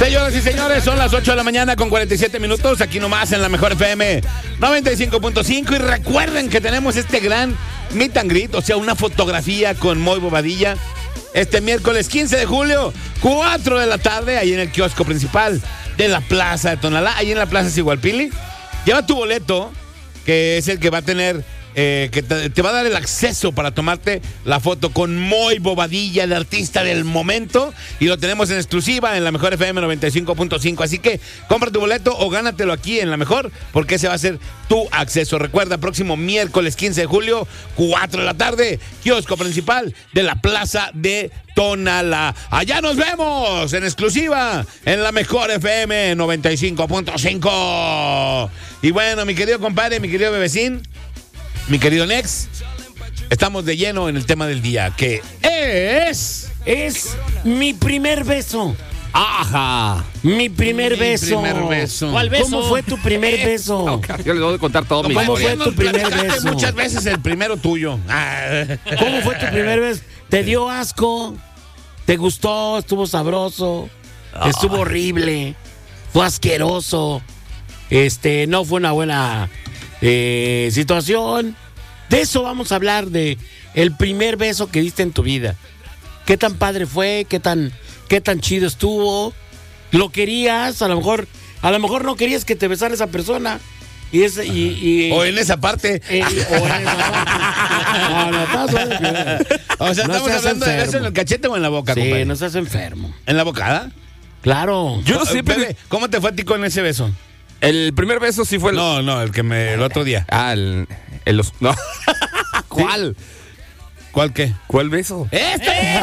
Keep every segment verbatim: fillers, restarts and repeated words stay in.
Señoras y señores, son las ocho de la mañana con cuarenta y siete minutos, aquí nomás en la Mejor F M noventa y cinco punto cinco. Y recuerden que tenemos este gran meet and greet, o sea, una fotografía con Moy Bobadilla, este miércoles quince de julio, cuatro de la tarde, ahí en el kiosco principal de la Plaza de Tonalá, ahí en la Plaza Sigualpili. Lleva tu boleto, que es el que va a tener... Eh, que te, te va a dar el acceso para tomarte la foto con Moy Bobadilla, el artista del momento, y lo tenemos en exclusiva en la Mejor F M noventa y cinco punto cinco. Así que compra tu boleto o gánatelo aquí en la Mejor, porque ese va a ser tu acceso. Recuerda, próximo miércoles quince de julio, cuatro de la tarde, kiosco principal de la Plaza de Tonalá. Allá nos vemos en exclusiva en la Mejor F M noventa y cinco punto cinco. Y bueno, mi querido compadre, mi querido bebecín, mi querido Nex, estamos de lleno en el tema del día, que es... Es mi primer beso. ¡Ajá! Mi primer Mi beso. primer beso. ¿Cuál beso? ¿Cómo fue tu primer beso? Okay, yo les voy a contar todo mi ¿Cómo historia. fue tu primer beso? Muchas veces el primero tuyo. Ah. ¿Cómo fue tu primer beso? ¿Te dio asco? ¿Te gustó? ¿Estuvo sabroso? ¿Estuvo horrible? ¿Fue asqueroso? Este, no fue una buena eh, situación. De eso vamos a hablar, de el primer beso que diste en tu vida. ¿Qué tan padre fue? ¿Qué tan, qué tan chido estuvo? ¿Lo querías? A lo mejor, a lo mejor no querías que te besara esa persona. Y ese, y, y, o en esa parte. Eh, o en esa parte. No, no, estás, o sea, no estamos hablando enfermo. de beso en el cachete o en la boca, sí, compadre. no seas enfermo. ¿En la bocada? Claro. Yo no sé, pero... Bebe, ¿cómo te fue a ti con ese beso? El primer beso sí fue... El... No, no, el que me... el otro día. Ah, el... el los... no. ¿Cuál? ¿Cuál qué? ¿Cuál beso? ¡Este!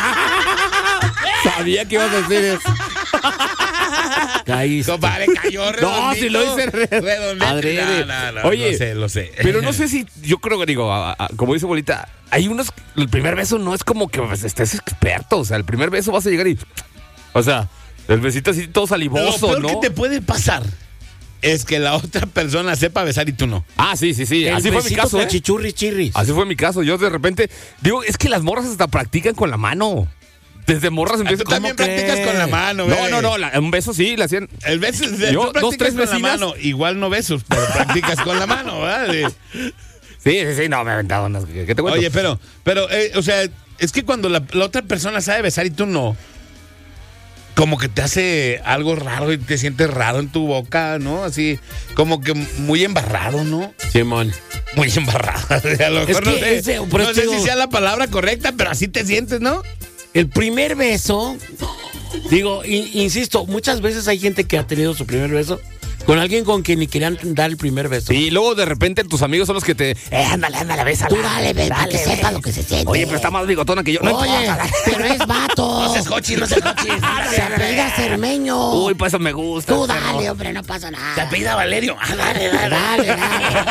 Sabía que ibas a decir eso. Caíste. Compadre, cayó redondito. No, si lo hice re- redondito. adrede. No, no, no, Oye, lo sé, lo sé. Pero no sé si, yo creo que digo, a- a- como dice Bolita, hay unos, el primer beso no es como que pues, estés experto, o sea, el primer beso vas a llegar y, o sea, el besito así todo Lo salivoso, peor ¿no? que te puede pasar es que la otra persona sepa besar y tú no. Ah, sí, sí, sí, El así fue mi besito caso, ¿eh? cachichurri chirris. Así fue mi caso, yo de repente, digo, es que las morras hasta practican con la mano. Desde morras Ah, empiezan... tú también ¿cómo practicas crees? con la mano, No, bebé. no, no, la- un beso sí, le hacían... El beso, Yo, tú practicas dos, tres con la vecinas. mano, igual no besos, pero practicas con la mano, ¿verdad? Sí, sí, sí, no, me he aventado unas... ¿Qué te cuento? Oye, pero, pero, eh, o sea, es que cuando la, la otra persona sabe besar y tú no, como que te hace algo raro y te sientes raro en tu boca, ¿no? Así, como que muy embarrado, ¿no? Simón. Muy embarrado. A lo mejor que no sé, ese- por no eso sé digo- si sea la palabra correcta, pero así te sientes, ¿no? El primer beso, digo, in- insisto, muchas veces hay gente que ha tenido su primer beso con alguien con quien ni querían dar el primer beso. Y luego de repente tus amigos son los que te... Eh, ándale, ándale, bésala. Tú dale, ve, para que sepa lo que se siente. Oye, pero está más bigotona que yo. No Oye, importa. pero es vato. No seas hochis, no seas hochis. Se apellida Cermeño. Uy, pues eso me gusta. Tú pero- dale, hombre, no pasa nada. Te apellida Valerio. Ah, dale, dale. Dale, dale.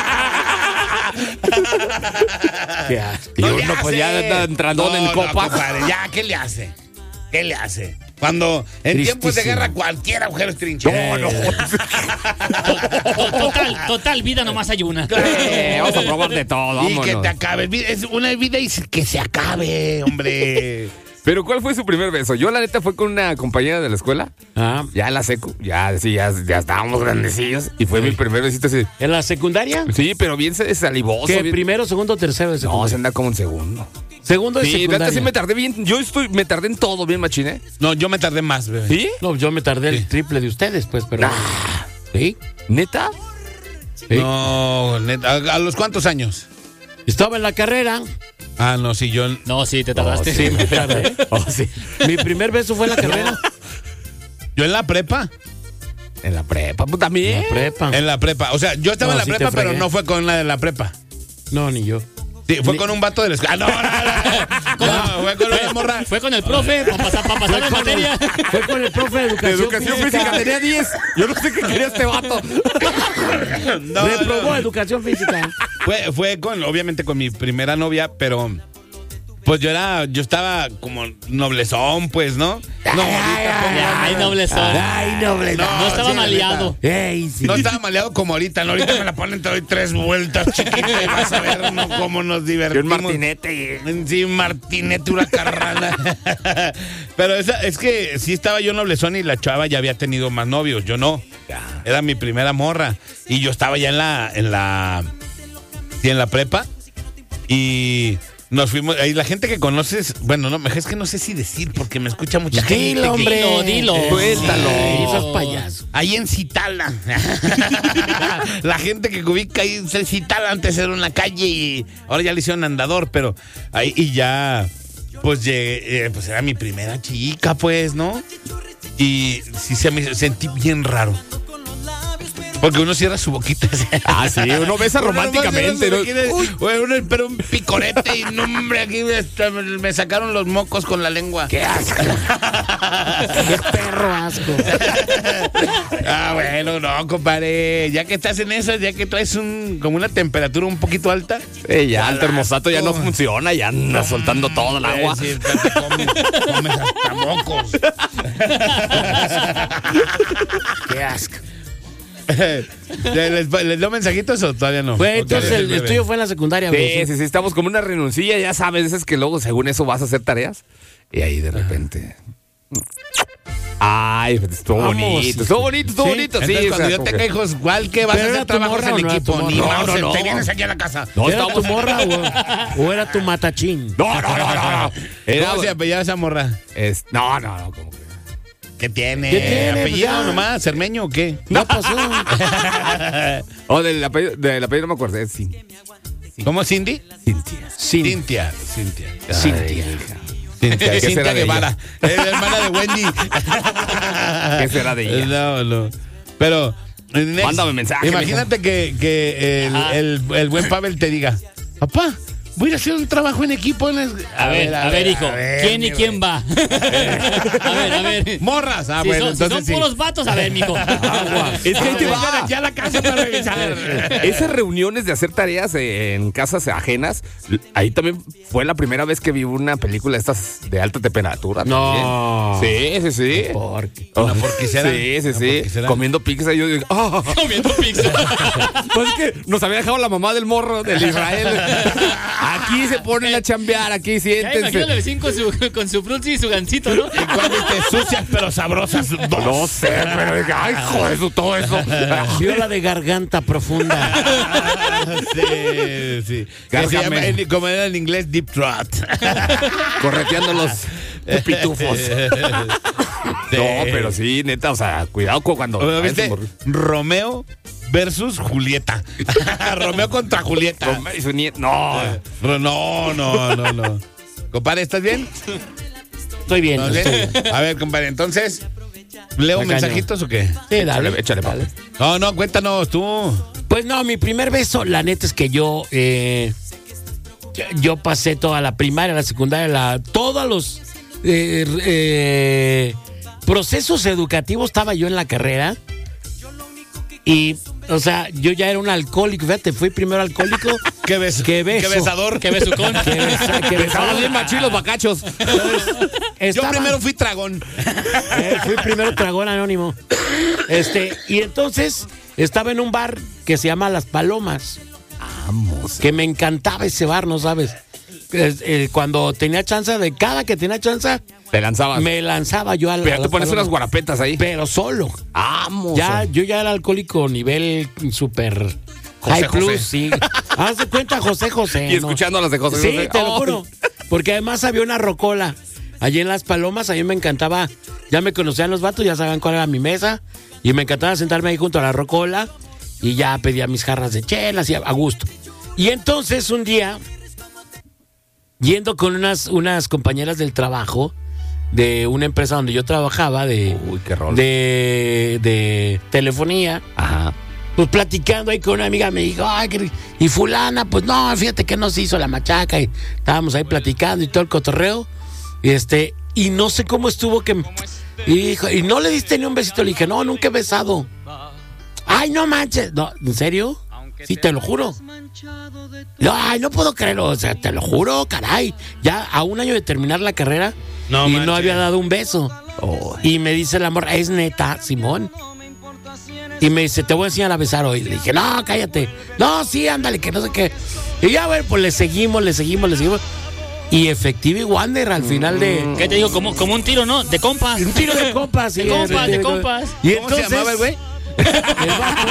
Qué asco. Y No uno le pues ya hace. anda entrando No, en no, copas. compadre, ya, ¿qué le hace? ¿Qué le hace? Cuando en tiempos de Tristísimo. guerra cualquier agujero es trinchera. No, no. Total, total, vida nomás hay una. Eh, vamos a probar de todo, Y que vámonos. te acabe. Es una vida y que se acabe, hombre. Pero ¿cuál fue su primer beso? Yo la neta fue con una compañera de la escuela. Ah, Ya en la secu. Ya, sí, ya, ya estábamos grandecillos. Y fue mi primer besito así. ¿en la secundaria? Sí, pero bien salivoso. ¿Qué? bien- ¿Primero, segundo, tercero de No, secundaria? se anda como en segundo. Segundo de Sí, la secundaria. neta sí me tardé bien. Yo estoy, me tardé en todo bien, machine. No, yo me tardé más, bebé. ¿Sí? No, yo me tardé el triple de ustedes, pues, pero... ¿Sí? ¿Neta? Sí. No, neta, ¿a, a los cuántos años? Estaba en la carrera. Ah, no, sí, yo. No, sí, te tardaste. Sí, me tardé. Oh, sí. Mi primer beso fue en la carrera. Yo en la prepa. En la prepa, pues también. La prepa. En la prepa. O sea, yo estaba No, en la sí te prepa, pero fregué. no fue con la de la prepa. No, ni yo. Sí, fue con un vato de la escuela. Ah, no, no, no. No, fue con una morra. Fue con el profe para pasar, para pasar la materia. Fue con el profe de De educación, educación física tenía diez. Yo no sé qué quería este vato. No, Reprobó no. educación física. Fue, fue con, obviamente, con mi primera novia, pero Pues yo era, yo estaba como noblezón, pues, ¿no? No, ahorita pongo- Ay, noblezón. Ay, noble. No, No estaba sí, la maleado. Ey, sí. No estaba maleado como ahorita, ¿no? Ahorita me la ponen, te doy tres vueltas, chiquita, y vas a ver, ¿no? Cómo nos Y un divertimos. martinete. Sí, martinete, una carrana. Pero esa, es que sí estaba yo noblezón y la chava ya había tenido más novios, yo no. Era mi primera morra. Y yo estaba ya en la, en la, sí, en la prepa. Y nos fuimos, ahí la gente que conoces, bueno, no, es que no sé si decir porque me escucha mucha gente. Dilo, que- hombre. Dilo, dilo. Suéltalo. Sí. Esos payasos. Ahí en Citala. La gente que ubica ahí en Citala antes era una calle y ahora ya le hicieron andador, pero ahí y ya, pues llegué, eh, pues era mi primera chica, pues, ¿no? Y sí se me sentí bien raro. Porque uno cierra su boquita. Ah, sí, uno besa Uno nomás románticamente, cierra ¿no? su boquita, güey, uno, pero un picorete y no, hombre, aquí me, me sacaron los mocos con la lengua. Qué asco. Qué perro asco. Ah, bueno, no, compadre. Ya que estás en esas, ya que traes un, como una temperatura un poquito alta. Eh, ya el termostato ya no asco. funciona, ya anda soltando todo el agua. Es decir, te comes, comes hasta mocos. Qué asco. ¿Les, les doy mensajitos o todavía no? Fue, entonces Ok, el bebé. estudio fue en la secundaria. Sí, güey. sí, sí, estamos como una renuncia, ya sabes, es que luego según eso vas a hacer tareas y ahí de repente... Ay, estuvo Vamos. bonito, estuvo bonito, estuvo Sí. bonito, sí. Entonces, o cuando sea, yo como tenga que- hijos, ¿cuál que vas a ¿Pero hacer era tu trabajos morra en o no era equipo? tu Ni morra? modo, No, no, te no. vienes aquí a la casa. No, ¿Era estamos... tu morra o, o era tu matachín? No, no, no, no, no. Era... ¿Cómo se apellida esa morra? es- No, no, no, como que... ¿Qué tiene? ¿Qué tiene? ¿Apellido Pues ya. nomás? ¿Cermeño o qué? No pasó. Oh, del apellido, del apellido no me acuerdo, es Cin- ¿Cómo, Cindy? Cintia. Cintia. Cintia. Cintia. Cintia, ¿Qué Cintia será de Guevara. Es la hermana de Wendy. ¿Qué será de ella? No, no. Pero, next, Mándame mensaje, imagínate que, que el, el, el buen Pavel te diga, papá, voy a ir a hacer un trabajo en equipo. En el-". A ver, a ver, hijo. ver, ¿Quién y mi quién va? A ver, a ver. Morras. Ah, Si bueno, son, si entonces son sí. puros vatos, a ver, mijo. Es que ahí te va. Vengan aquí a la casa para revisar. Esas reuniones de hacer tareas en casas ajenas, ahí también fue la primera vez que vi una película de estas de alta temperatura. No. también. Sí, sí, sí. Porque. Oh, Una porquicera. Sí, sí, Una sí. porquicera. Comiendo pizza y yo digo, ah. Comiendo pizza. Pues es que nos había dejado la mamá del morro del Israel. Aquí se ponen a chambear, aquí Ya imagino al siéntense. vecino con su, con su frutzi y su gancito, ¿no? ¿Y cuándo te sucias pero sabrosas? Dos. No sé, pero dije, ay, joder, eso, todo eso. Viola de garganta profunda. Sí, sí. Que se llama, en- como era en inglés, deep throat. Correteando los pitufos. Sí. No, pero sí, neta, o sea, cuidado con cuando. Oye, ¿viste? Ay, su morri- Romeo versus Julieta. Romeo contra Julieta. Romeo y su nieto. No. Ro- No, no, no, no. Compadre, ¿estás bien? Estoy bien. ¿Estás estoy bien? bien. A ver, compadre, entonces, ¿leo Me mensajitos o qué? Sí, Échale, dale. échale, dale. papi. No, no, cuéntanos tú. Pues no, mi primer beso, la neta es que yo, eh, yo pasé toda la primaria, la secundaria, la, todos los eh, eh, procesos educativos estaba yo en la carrera. Y, o sea, yo ya era un alcohólico, fíjate, fui primero alcohólico. ¿Qué beso? ¿Qué beso? ¿Qué besador? Que besucón. Que besa- que Estaban besaba. bien machín los bacachos. Yo Estaba- primero fui tragón. Eh, fui primero tragón anónimo. Este, y entonces estaba en un bar que se llama Las Palomas. Vamos. Que me encantaba ese bar, ¿no sabes? Es, eh, cuando tenía chance, de cada que tenía chance, Te lanzabas. me lanzaba yo al. Pero a te Las pones Palomas. unas guarapetas ahí. Pero solo. Vamos. Ya, yo ya era alcohólico nivel super José high plus, José. sí. Haz de cuenta José José. Y ¿no? escuchando las de José Sí, José. te lo Ay. juro. Porque además había una rocola. Allí en Las Palomas, a mí me encantaba. Ya me conocían los vatos, ya sabían cuál era mi mesa. Y me encantaba sentarme ahí junto a la rocola. Y ya pedía mis jarras de chelas y a, a gusto. Y entonces un día, yendo con unas, unas compañeras del trabajo, de una empresa donde yo trabajaba, de, Uy, qué rol. de, de telefonía, Ajá. pues platicando ahí con una amiga me dijo, ay, que- y fulana, pues no, fíjate que nos hizo la machaca y estábamos ahí platicando y todo el cotorreo. Y este, y no sé cómo estuvo que, hijo, y no le diste ni un besito, le dije, no, nunca he besado. Ay, no manches, no, ¿en serio? Sí, te lo juro. No, ay, no puedo creerlo, o sea, te lo juro, caray. Ya a un año de terminar la carrera No y manches. no había dado un beso. Y me dice la morra, es neta, Simón. Y me dice, te voy a enseñar a besar hoy. Le dije, no, cállate. No, sí, ándale, que no sé qué. Y ya, bueno, pues le seguimos, le seguimos, le seguimos. Y Effective Wonder al final de... ¿Qué te digo? Como, como un tiro, ¿no? De compas. Un tiro de compas, sí. De compas, de compas. Y ¿Cómo se entonces, llamaba el güey? El vato,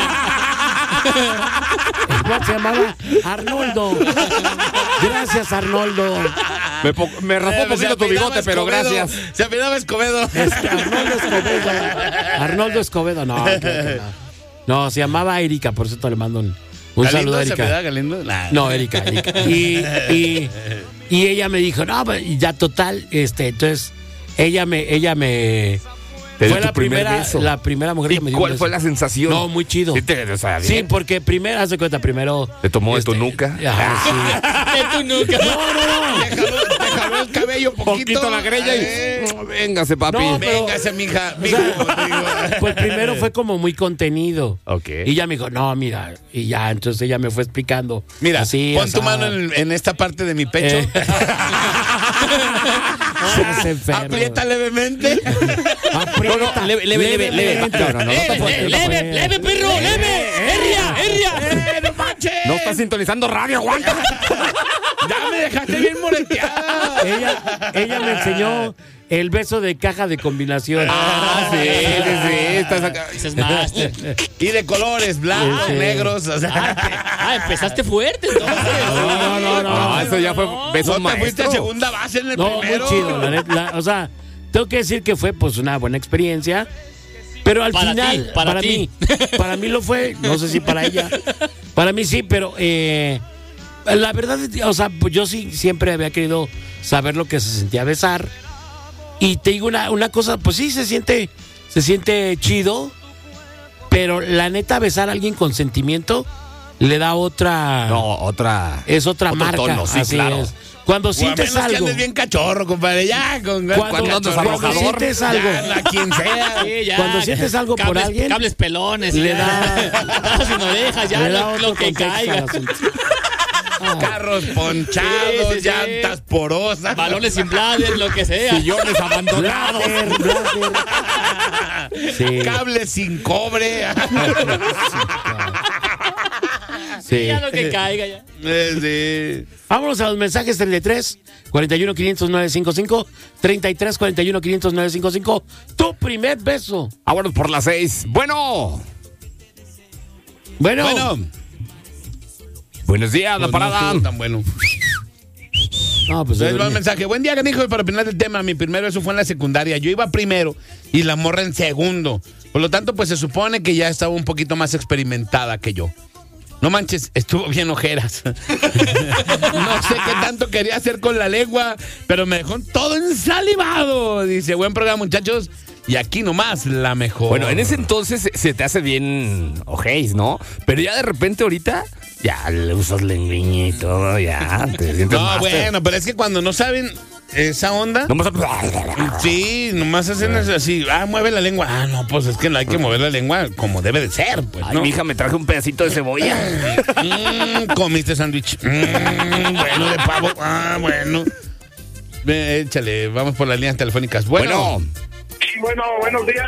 el vato se llamaba Arnoldo. Gracias, Arnoldo. Me, po- me raspó Eh, un poquito se tu bigote, apellidaba pero Escobedo. gracias. Se apellidaba Escobedo. Este, Arnoldo Escobedo. Arnoldo Escobedo, no, creo que no. No, se llamaba Erika, por cierto le mando un, un saludo a ¿Se apellidaba Erika. Galindo? Nah. No, Erika, Erika. Y, y, y ella me dijo, no, y ya total, este, entonces, ella me, ella me Te dio fue tu la primer primera, beso. la primera mujer ¿Y que me dio un cuál beso. fue la sensación? No, muy chido. Sí, te- o sea, Sí, bien. porque primero, haz de cuenta, primero. ¿Te tomó de tu este, nuca? Ajá, sí. De tu nuca. No, no, no. Te jaló, te jaló el cabello poquito. Poquito la greña y... Eh, Véngase, papi. No, pero- Véngase, mija. O mijo, sea, digo. pues primero fue como muy contenido. Ok. Y ella me dijo, no, mira. Y ya, entonces ella me fue explicando. Mira, así, pon tu asá. mano en, en esta parte de mi pecho. Eh. Seas enfermo. Aprieta levemente. Aprieta. leve, leve, leve, leve. levemente. No, no, no, no Leve, te fuerte, no te leve, fuerte. leve, perro, leve. Herria, herria. ¡Eh, no manches! No estás sintonizando radio, aguanta. Ya me dejaste bien moreteada. Ella, ella me enseñó el beso de caja de combinación. Ah, sí, sí, sí. Estás acá. Ese es master. Y de colores, blancos, Sí. negros. O sea, Ah, empezaste fuerte, entonces. No, no, no, No, eso ya fue beso no te fuiste a maestro. segunda base en el No, primero. muy chido, la neta, la- o sea, tengo que decir que fue pues una buena experiencia, pero al Para final, ti, para ti. mí, para mí lo fue, no sé si para ella, para mí sí, pero eh, la verdad, o sea, pues yo sí siempre había querido saber lo que se sentía besar, y te digo una, una cosa, pues sí, se siente, se siente chido, pero la neta besar a alguien con sentimiento le da otra... No, otra. Es otra otro marca, tono, sí, así claro. es. Cuando O a sientes menos que algo, andes bien cachorro, compadre. Ya, con Cuando- con cuando andas cachorro. arrojador. sientes algo, Ya, a quien sea. Sí, ya. Cuando sientes algo por Cables- alguien, Cables pelones. le ya. da- Estás sin orejas, ya le da lo, otro lo que contexto al caiga. asunto. Carros ponchados, Sí, sí, sí. llantas porosas. Balones sin bladder, lo que sea. Sillones abandonados. Blatter, blatter. Sí, Cables sin cobre. sí. Ya lo que caiga, ya. Eh, sí. Vámonos a los mensajes treinta y tres, cuarenta y uno, quinientos, novecientos cincuenta y cinco. treinta y tres, cuarenta y uno, quinientos, novecientos cincuenta y cinco. Tu primer beso. Vámonos por las seis. Bueno. Bueno, Bueno, Buenos días, la pues parada. no estuvo tan bueno. no, pues Entonces va un mensaje. Buen día, canijo. Para opinar del tema, mi primer beso fue en la secundaria. Yo iba primero y la morra en segundo. Por lo tanto, pues se supone que ya estaba un poquito más experimentada que yo. No manches, estuvo bien ojeras. No sé qué tanto quería hacer con la lengua, pero me dejó todo ensalivado. Dice, buen programa, muchachos. Y aquí nomás la mejor. Bueno, en ese entonces se- se te hace bien ojéis, ¿no? Pero ya de repente ahorita ya le usas lengüiña y todo, ya te sientes No, más. bueno, pero es que cuando no saben esa onda... Nomás... Sí, nomás hacen así, ah, mueve la lengua. Ah, no, pues es que no hay que mover la lengua como debe de ser, pues, Ay, ¿no? mija, me traje un pedacito de cebolla. Mm, comiste sándwich. Mm, bueno, de pavo. Ah, bueno. Ve, échale, vamos por las líneas telefónicas. Bueno. Bueno, Sí, bueno, buenos días.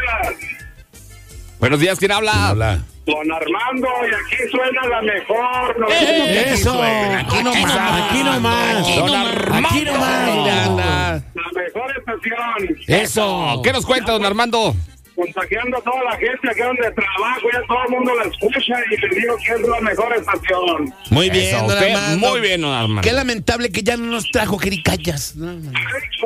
buenos días, ¿quién habla? Habla. Don Armando, y aquí suena la mejor. ¿no? ¡Eh! eso. Aquí nomás. Aquí nomás. Aquí Don nomás. Armando. Aquí nomás. Anda. La mejor estación. Eso. ¿Qué nos cuenta, don Armando? Contagiando a toda la gente aquí donde trabajo, ya todo el mundo la escucha y les digo que es la mejor estación. Muy bien, Eso, don qué- Armando. Muy bien, don Armando. Qué lamentable que ya no nos trajo jericayas. No, no.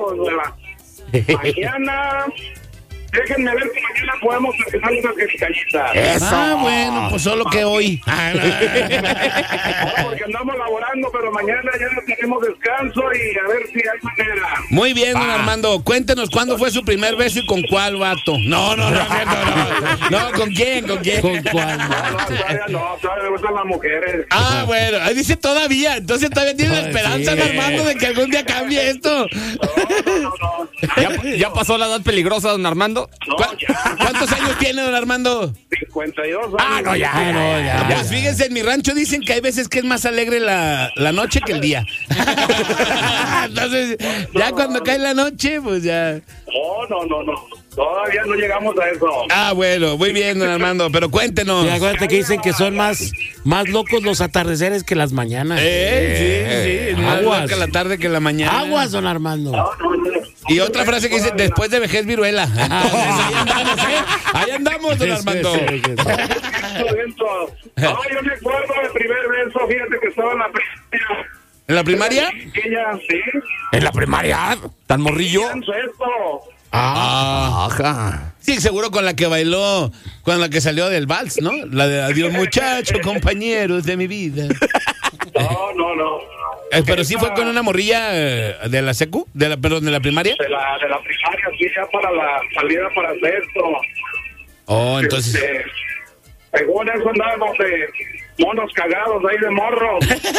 Ay, pues, mañana, déjenme ver si mañana podemos empezar unas gallitas. Eso. Ah, bueno, pues solo que hoy. Ah, no. Ahora porque andamos laborando, pero mañana ya tenemos descanso y a ver si hay manera. Muy bien, don Va. Armando. Cuéntenos cuándo fue su primer beso y con cuál vato. No, no, no, no, no. No, ¿con quién? ¿Con quién? ¿Con cuál? No, no, todavía no, todavía me gustan las mujeres. Ah, bueno, ahí dice todavía. Entonces todavía tiene la Ay, esperanza, sí. don Armando, de que algún día cambie esto. No, no, no. ¿Ya, ya pasó la edad peligrosa, don Armando? Armando? No, ¿Cuán- ya. ¿Cuántos años tiene, don Armando? cincuenta y dos años. Ah, no, ya, Ah, no, ya. Pues fíjense, en mi rancho dicen que hay veces que es más alegre la, la noche que el día. Entonces, ya cuando cae la noche, pues ya. Oh, no, no, no. Todavía no llegamos a eso. Ah, bueno, muy bien, don Armando, pero cuéntenos. Y acuérdate que dicen que son más, más locos los atardeceres que las mañanas. Eh, sí, sí, más Aguas. loca la tarde que la mañana. Aguas, don Armando. No, no, no. Y otra frase que dice, después de vejez viruela. Entonces, ahí andamos, ¿eh? Ahí andamos, don Armando. Sí, sí, sí. Dentro, dentro. No, yo me acuerdo del primer beso, fíjate que estaba en la primaria. ¿En la primaria? Ella, sí. ¿En la primaria? ¿Tan morrillo? Pienso esto. Ah, Ajá. sí, seguro con la que bailó, con la que salió del vals, ¿no? La de adiós muchacho, compañeros de mi vida. No, no, no. Eh, pero sí fue con una morrilla eh, de la secu, de la, perdón, de la primaria. De la, de la primaria, sí, ya para la salida para sexto. Oh, entonces. Este, según eso andábamos de monos cagados ahí de morro.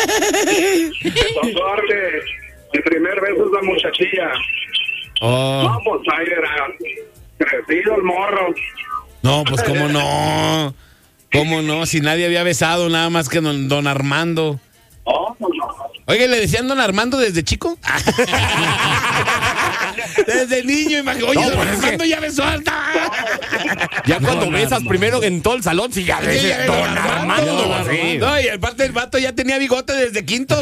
Tocó darle el primer beso a la muchachilla. Oh, No, pues ahí era crecido el morro. no, pues cómo no. ¿Cómo no? Si nadie había besado nada más que don, don Armando. Oh, pues no. Oye, ¿le decían don Armando desde chico? Desde niño, imagínate. Oye, No, don pues es Armando que- ya besó alta. Ya cuando Don besas Armando. primero en todo el salón, sí, ya Sí, ves, ya, don Armando. Sí. No, y aparte el vato ya tenía bigote desde quinto.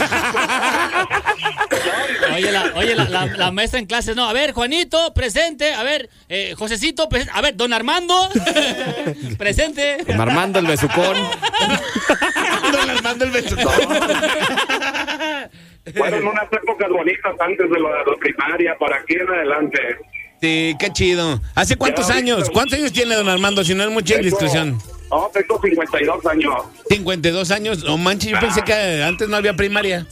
Oye, la, oye la, la, la maestra en clase, no, a ver, Juanito, presente, a ver, eh, Josecito, presente, a ver, don Armando, presente. Don Armando el besucón. Don Armando el besucón. Fueron unas épocas bonitas antes de la, de la primaria, para aquí en adelante. Sí, qué chido. ¿Hace cuántos Ya, años? ahorita- ¿Cuántos años tiene don Armando? Si no es mucha Tengo- indiscreción. No, tengo cincuenta y dos años. cincuenta y dos años. No manches, yo pensé que antes no había primaria.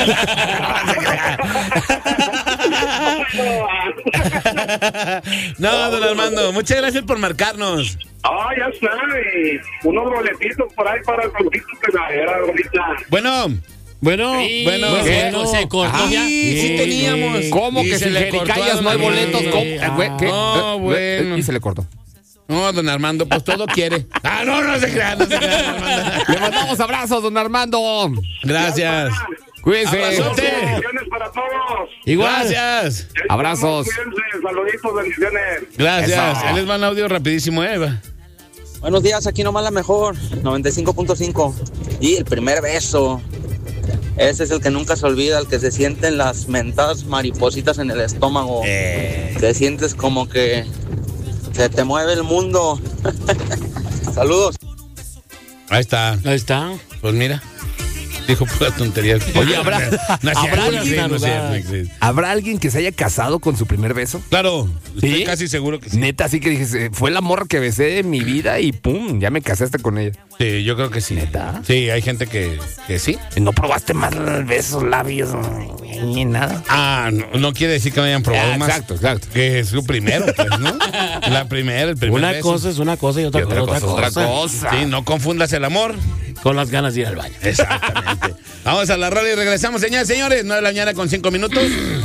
No, don Armando, muchas gracias por marcarnos. Ah, ya está. Y unos boletitos por ahí para el concurso que la era ahorita. Bueno, Bueno, Sí, bueno, se, bueno. se cortó ah, ya. sí, sí teníamos. ¿Cómo Y que se si le cortó a Jericayas don no hay Armando. boletos? ¿Cómo? Sí, Eh, güey, ¿qué? ah, Eh, bueno. Y se le cortó. No, don Armando, pues todo quiere. Ah, no, no se crea, no se crea, don Armando. Le mandamos abrazos, don Armando. Gracias. Cuídense. Abrazote. Bendiciones para todos. igual. Gracias. Abrazos. Cuídense, saluditos, bendiciones. Gracias. Eso. Él les va un audio rapidísimo, Eva. Buenos días, aquí nomás la mejor, noventa y cinco punto cinco. Y el primer beso, ese es el que nunca se olvida, el que se sienten las mentadas maripositas en el estómago. Te sientes como que se te mueve el mundo. Saludos. Ahí está. Ahí está. Pues mira. Dijo pura tontería. Oye, ¿habrá- no es habrá cierto, alguien- sí, no es cierto, no es cierto. ¿Habrá alguien que se haya casado con su primer beso? Claro, estoy ¿Sí? casi seguro que sí. Neta, así que dije, fue la morra que besé de mi vida y pum, ya me casaste con ella. Sí, yo creo que sí. ¿Neta? Sí, hay gente que, que sí. Y no probaste más besos, labios, ni nada. Ah, no, no quiere decir que no hayan probado Ah, más. exacto, exacto. Que es su primero, pues, ¿no? La primera, el primer Una beso. cosa es una cosa y otra, Y otra cosa, cosa, otra otra cosa. cosa. Sí, no confundas el amor. Con las ganas de ir al baño. Exactamente. Vamos a la radio y regresamos, señores, señores. nueve de la mañana con cinco minutos.